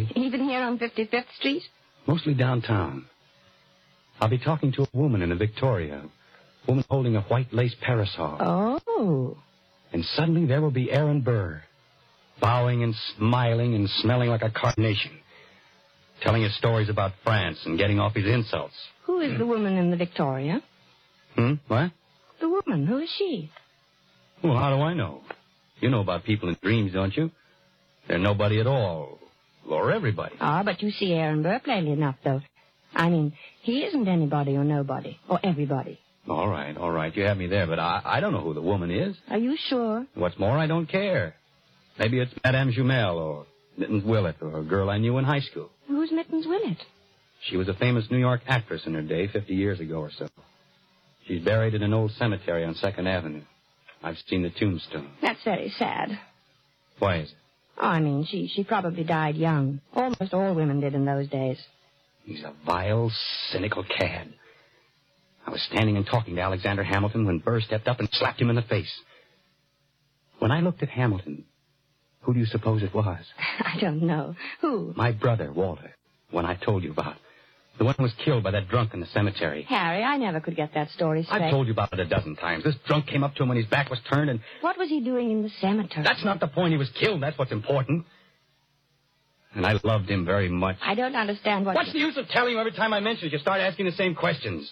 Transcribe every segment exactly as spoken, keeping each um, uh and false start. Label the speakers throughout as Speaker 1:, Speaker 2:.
Speaker 1: me.
Speaker 2: Even here on fifty-fifth Street?
Speaker 1: Mostly downtown. I'll be talking to a woman in a Victoria. A woman holding a white lace parasol.
Speaker 2: Oh.
Speaker 1: And suddenly there will be Aaron Burr, bowing and smiling and smelling like a carnation, telling us stories about France and getting off his insults.
Speaker 2: Who is the woman in the Victoria?
Speaker 1: Hmm? What?
Speaker 2: The woman. Who is she?
Speaker 1: Well, how do I know? You know about people in dreams, don't you? They're nobody at all. Or everybody.
Speaker 2: Ah, but you see Aaron Burr plainly enough, though. I mean, he isn't anybody or nobody. Or everybody.
Speaker 1: All right, all right. You have me there, but I, I don't know who the woman is.
Speaker 2: Are you sure?
Speaker 1: What's more, I don't care. Maybe it's Madame Jumel or Mittens Willett or a girl I knew in high school.
Speaker 2: Who's Mittens Willett?
Speaker 1: She was a famous New York actress in her day, fifty years ago or so. She's buried in an old cemetery on second Avenue. I've seen the tombstone.
Speaker 2: That's very sad.
Speaker 1: Why is it?
Speaker 2: Oh, I mean, she, she probably died young. Almost all women did in those days.
Speaker 1: He's a vile, cynical cad. I was standing and talking to Alexander Hamilton when Burr stepped up and slapped him in the face. When I looked at Hamilton, who do you suppose it was?
Speaker 2: I don't know. Who?
Speaker 1: My brother, Walter, one I told you about. The one who was killed by that drunk in the cemetery.
Speaker 2: Harry, I never could get that story straight.
Speaker 1: I've told you about it a dozen times. This drunk came up to him when his back was turned and...
Speaker 2: What was he doing in the cemetery?
Speaker 1: That's not the point. He was killed. That's what's important. And I loved him very much.
Speaker 2: I don't understand what...
Speaker 1: What's the use of telling you every time I mention it? You start asking the same questions.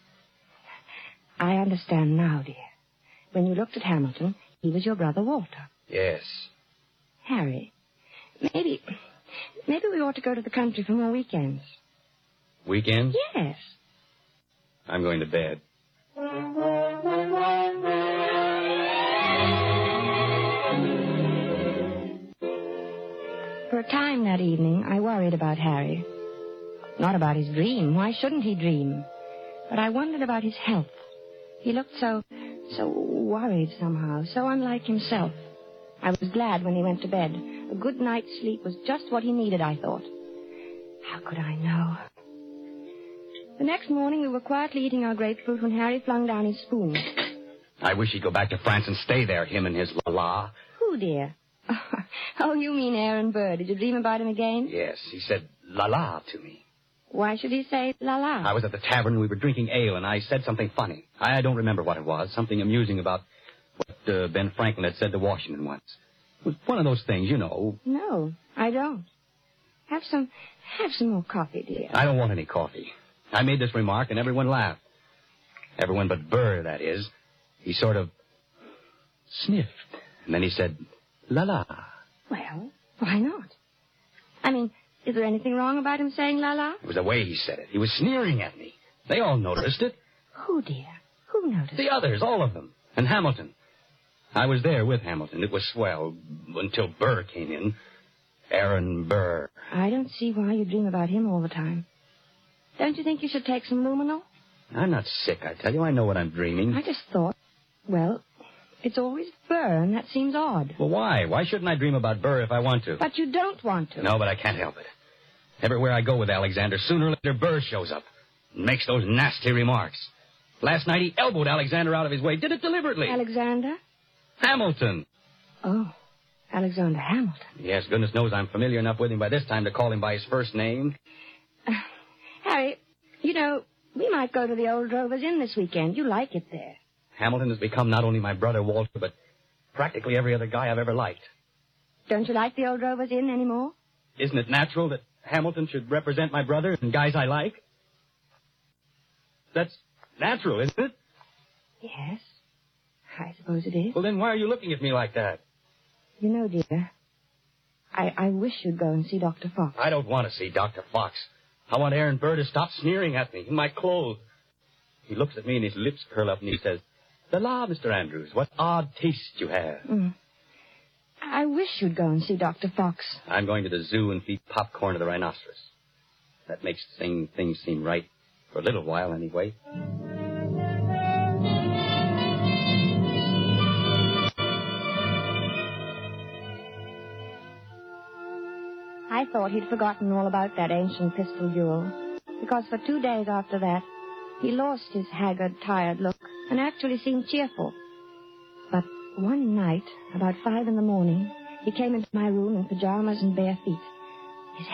Speaker 2: I understand now, dear. When you looked at Hamilton, he was your brother Walter.
Speaker 1: Yes.
Speaker 2: Harry, maybe... Maybe we ought to go to the country for more weekends.
Speaker 1: Weekends?
Speaker 2: Yes.
Speaker 1: I'm going to bed.
Speaker 2: For a time that evening, I worried about Harry. Not about his dream. Why shouldn't he dream? But I wondered about his health. He looked so, so worried somehow, so unlike himself. I was glad when he went to bed. A good night's sleep was just what he needed, I thought. How could I know? The next morning, we were quietly eating our grapefruit when Harry flung down his spoon.
Speaker 1: I wish he'd go back to France and stay there, him and his la-la.
Speaker 2: Who, dear? Oh, you mean Aaron Burr. Did you dream about him again?
Speaker 1: Yes, he said la-la to me.
Speaker 2: Why should he say la-la?
Speaker 1: I was at the tavern and we were drinking ale, and I said something funny. I don't remember what it was. Something amusing about what uh, Ben Franklin had said to Washington once. It was one of those things, you know.
Speaker 2: No, I don't. Have some, have some more coffee, dear.
Speaker 1: I don't want any coffee. I made this remark, and everyone laughed. Everyone but Burr, that is. He sort of sniffed, and then he said, la-la.
Speaker 2: Well, why not? I mean, is there anything wrong about him saying la-la?
Speaker 1: It was the way he said it. He was sneering at me. They all noticed it.
Speaker 2: Who, dear? Who noticed?
Speaker 1: The others, all of them. And Hamilton. I was there with Hamilton. It was swell until Burr came in. Aaron Burr.
Speaker 2: I don't see why you dream about him all the time. Don't you think you should take some luminol?
Speaker 1: I'm not sick, I tell you. I know what I'm dreaming.
Speaker 2: I just thought, well, it's always Burr, and that seems odd.
Speaker 1: Well, why? Why shouldn't I dream about Burr if I want to?
Speaker 2: But you don't want to.
Speaker 1: No, but I can't help it. Everywhere I go with Alexander, sooner or later Burr shows up and makes those nasty remarks. Last night he elbowed Alexander out of his way. Did it deliberately.
Speaker 2: Alexander?
Speaker 1: Hamilton.
Speaker 2: Oh, Alexander Hamilton.
Speaker 1: Yes, goodness knows I'm familiar enough with him by this time to call him by his first name.
Speaker 2: Uh, Harry, you know, we might go to the Old Drovers Inn this weekend. You like it there.
Speaker 1: Hamilton has become not only my brother Walter, but practically every other guy I've ever liked.
Speaker 2: Don't you like the Old Drovers Inn anymore?
Speaker 1: Isn't it natural that Hamilton should represent my brother and guys I like? That's natural, isn't it?
Speaker 2: Yes, I suppose it is.
Speaker 1: Well, then why are you looking at me like that?
Speaker 2: You know, dear, I, I wish you'd go and see Doctor Fox.
Speaker 1: I don't want to see Doctor Fox. I want Aaron Burr to stop sneering at me in my clothes. He looks at me and his lips curl up and he says, "The la, Mister Andrews, what odd taste you have."
Speaker 2: Mm. I wish you'd go and see Doctor Fox.
Speaker 1: I'm going to the zoo and feed popcorn to the rhinoceros. That makes thing, things seem right. For a little while, anyway.
Speaker 2: I thought he'd forgotten all about that ancient pistol duel, because for two days after that, he lost his haggard, tired look and actually seemed cheerful. But one night, about five in the morning, he came into my room in pajamas and bare feet.